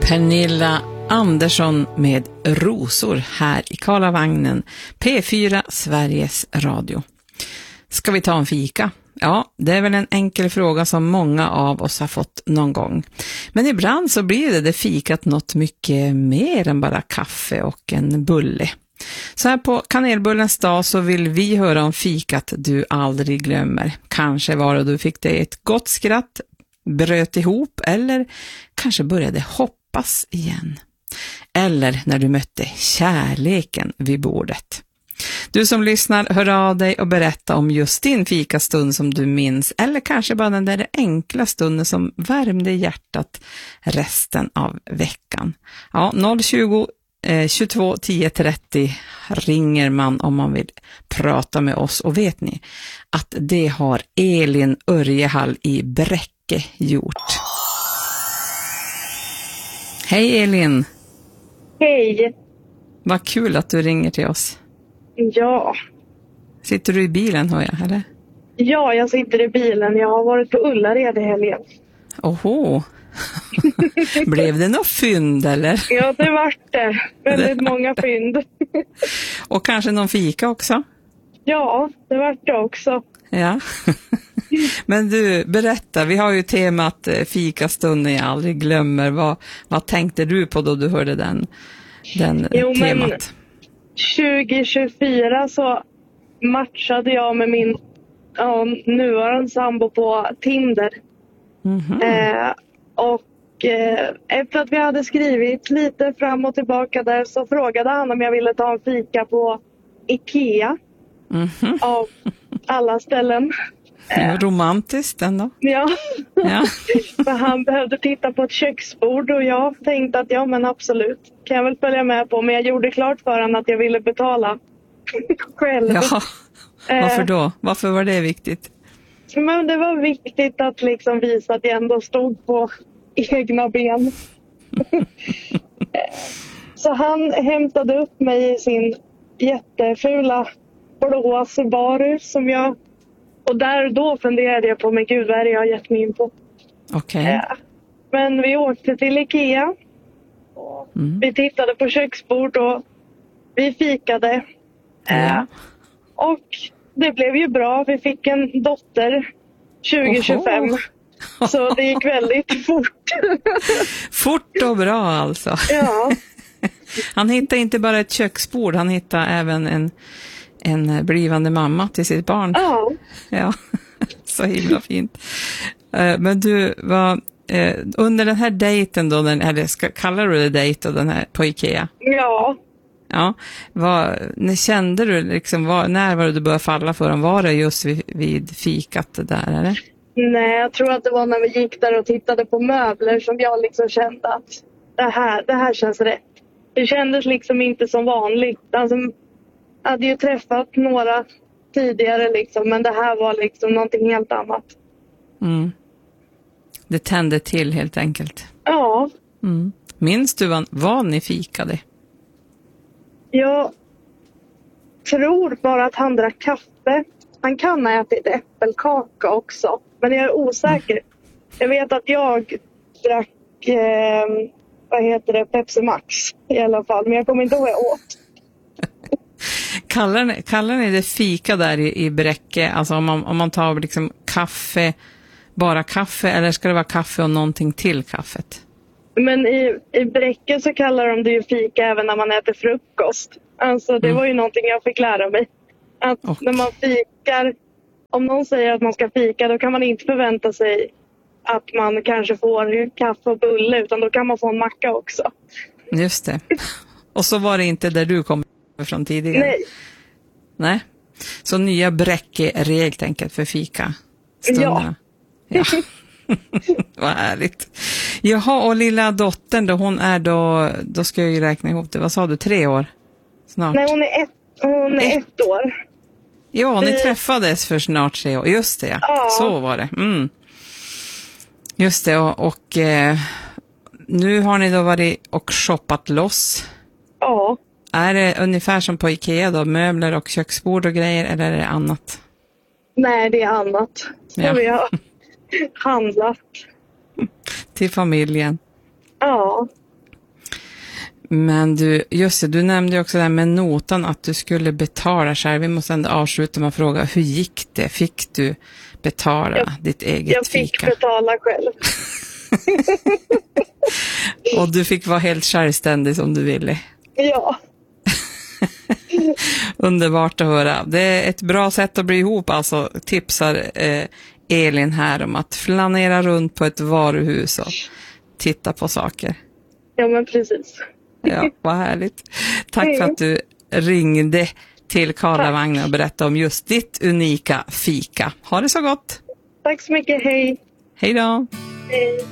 Pernilla Andersson med Rosor här i Karlavagnen, P4 Sveriges Radio. Ska vi ta en fika? Ja, det är väl en enkel fråga som många av oss har fått någon gång. Men ibland så blir det fikat något mycket mer än bara kaffe och en bulle. Så här på kanelbullens dag så vill vi höra om fikat du aldrig glömmer. Kanske var det du fick dig ett gott skratt, bröt ihop eller kanske började hoppas igen. Eller när du mötte kärleken vid bordet. Du som lyssnar, hör av dig och berätta om just din fikastund som du minns. Eller kanske bara den där enkla stunden som värmde hjärtat resten av veckan. Ja, 020 22 10 30 ringer man om man vill prata med oss. Och vet ni att det har Elin Örjehall i Bräcke gjort. Hej Elin! Hej! Vad kul att du ringer till oss. Ja. Sitter du i bilen, hör jag, eller? Ja, jag sitter i bilen. Jag har varit på Ullared i helgen. Oho! Blev det något fynd, eller? Ja, det vart det. Väldigt många fynd. Och kanske någon fika också? Ja, det vart det också. Ja. Men du, berätta. Vi har ju temat fikastunden jag aldrig glömmer. Vad tänkte du på då du hörde den temat? Men 2024 så matchade jag med min nuvarande sambo på Tinder. Mm-hmm. Efter att vi hade skrivit lite fram och tillbaka där så frågade han om jag ville ta en fika på IKEA. Mm-hmm. Av alla ställen. Romantiskt ändå. Ja. För han behövde titta på ett köksbord och jag tänkte att ja men absolut, kan jag väl följa med på. Men jag gjorde klart för honom att jag ville betala själv. Ja. Varför då? Varför var det viktigt? Men det var viktigt att liksom visa att jag ändå stod på egna ben. Så han hämtade upp mig i sin jättefula blåa Subaru som jag... Och då funderade jag på, men gud, vad är det jag har gett mig in på? Okej. Men vi åkte till IKEA. Vi tittade på köksbord och vi fikade. Och det blev ju bra. Vi fick en dotter 2025. Oho. Så det gick väldigt fort. Fort och bra alltså. Ja. Han hittade inte bara ett köksbord, han hittade även en blivande mamma till sitt barn. Ja, så himla fint. Men du, under den här dejten då, kallar du det dejt och den här på IKEA? Ja. Ja, när kände du liksom, när var det du började falla för dem? Var det just vid fikat där, eller? Nej, jag tror att det var när vi gick där och tittade på möbler som jag liksom kände att det här känns rätt. Det kändes liksom inte som vanligt. Alltså, jag hade ju träffat några tidigare liksom, men det här var liksom någonting helt annat. Mm. Det tände till helt enkelt. Ja. Mm. Minns du vad ni fikade? Jag tror bara att han drack kaffe. Han kan ha ätit äppelkaka också, men jag är osäker. Jag vet att jag drack Pepsi Max i alla fall, men jag kommer inte ihåg vad jag åt. Kallar ni det fika där i Bräcke? Alltså om man tar liksom kaffe, bara kaffe, eller ska det vara kaffe och någonting till kaffet? Men i Bräcke så kallar de det ju fika även när man äter frukost. Alltså det var ju någonting jag fick lära mig. Att när man fikar, om någon säger att man ska fika, då kan man inte förvänta sig att man kanske får kaffe och bulle, utan då kan man få en macka också. Just det. Och så var det inte där du kom från tidigare? Nej. Så nya Bräcke-regler helt enkelt för fika stunderna. Ja. Vad härligt. Jaha, och lilla dottern då, hon är då ska jag ju räkna ihop det. Vad sa du, 3 år? Snart. Nej, hon är ett år. Ja, ni träffades för snart 3 år. Just det, ja. Så var det. Mm. Just det, och nu har ni då varit och shoppat loss. Ja. Är det ungefär som på IKEA då? Möbler och köksbord och grejer, eller är det annat? Nej, det är annat. Så vi har handlat. Till familjen. Ja. Men du, just det, du nämnde ju också där med notan att du skulle betala själv. Vi måste ändå avsluta med att fråga, hur gick det? Fick du betala ditt eget fika? Jag fick betala själv. Och du fick vara helt självständig som du ville. Ja. Underbart att höra. Det är ett bra sätt att bli ihop, alltså tipsar Elin här om att flanera runt på ett varuhus och titta på saker. Ja, men precis. Ja, vad härligt. Tack för att du ringde till Karlavagnen och berättade om just ditt unika fika. Ha det så gott. Tack så mycket, hej. Hej då. Hej.